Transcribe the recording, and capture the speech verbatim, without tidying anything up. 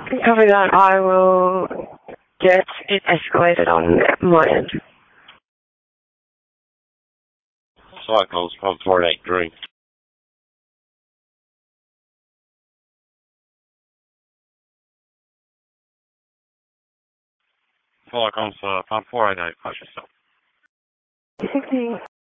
Copy that. I will get it escalated on my end. Cyclones, pump four eight green. Cyclones, uh, pump four eight eight, push yourself. sixty.